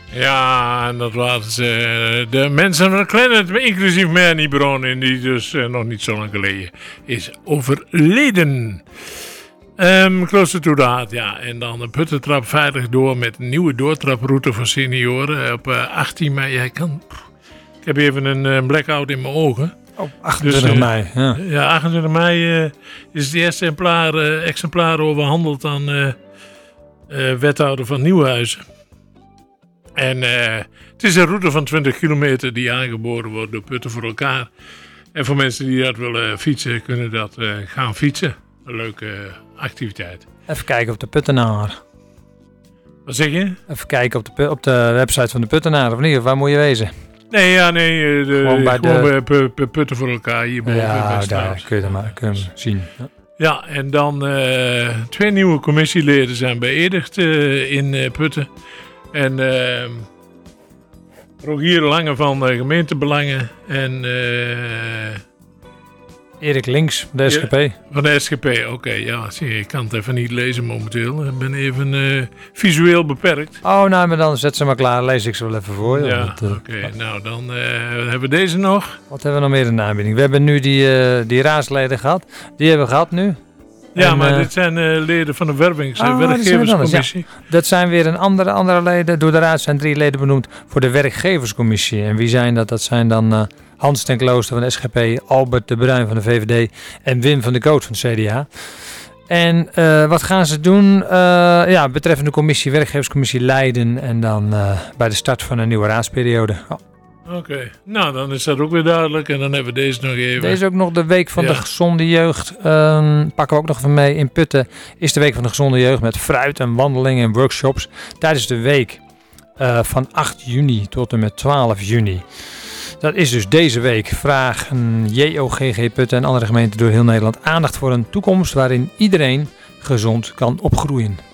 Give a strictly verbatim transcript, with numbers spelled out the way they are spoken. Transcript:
Ja, en dat waren ze, de mensen van Planet, inclusief Manny Bronin, die dus uh, nog niet zo lang geleden is overleden. Um, Closer to the Heart, ja. En dan de Puttentrap veilig door met een nieuwe doortraproute voor senioren op uh, achttien mei. Jij kan, ik heb even een uh, blackout in mijn ogen. Op achtentwintig mei, ja. Ja, achtentwintig mei uh, is het eerste exemplaar, uh, exemplaar overhandigd aan uh, uh, wethouder van Nieuwhuizen. En uh, het is een route van twintig kilometer die aangeboden wordt door Putten voor elkaar. En voor mensen die dat willen fietsen, kunnen dat uh, gaan fietsen. Een leuke uh, activiteit. Even kijken op de Puttenaar. Wat zeg je? Even kijken op de, op de website van de Puttenaar, of niet? Waar moet je wezen? Nee, ja, nee. De, gewoon bij gewoon de... bij p- p- Putten voor elkaar hierboven. Ja, daar kun je het maar kun je zien. Ja. Ja, en dan uh, twee nieuwe commissieleden zijn beëdigd uh, in uh, Putten. En uh, Rogier Lange van de gemeentebelangen en uh, Erik Links van de S G P. Ja, van de S G P, oké. Okay, ja, zie je, ik kan het even niet lezen momenteel. Ik ben even uh, visueel beperkt. Oh, nou, maar dan zet ze maar klaar. Lees ik ze wel even voor. Ja, uh, oké. Okay. Nou, dan uh, hebben we deze nog. Wat hebben we nog meer in de aanbieding? We hebben nu die, uh, die raadsleden gehad. Die hebben we gehad nu. Ja, en, maar uh, dit zijn uh, leden van de wervings- en oh, werkgeverscommissie. Ja. Dat zijn weer een andere, andere leden. Door de raad zijn drie leden benoemd voor de werkgeverscommissie. En wie zijn dat? Dat zijn dan uh, Hans ten Klooster van de S G P, Albert de Bruin van de V V D en Wim van de Koot van de C D A. En uh, wat gaan ze doen? Uh, ja, betreffende commissie, werkgeverscommissie Leiden en dan uh, bij de start van een nieuwe raadsperiode. Oh. Oké, okay. Nou dan is dat ook weer duidelijk en dan hebben we deze nog even. Deze ook nog de Week van ja. de Gezonde Jeugd. Um, pakken we ook nog even mee. In Putten is de Week van de Gezonde Jeugd met fruit en wandelingen en workshops. Tijdens de week uh, van acht juni tot en met twaalf juni. Dat is dus deze week. Vragen J O G G Putten en andere gemeenten door heel Nederland aandacht voor een toekomst waarin iedereen gezond kan opgroeien.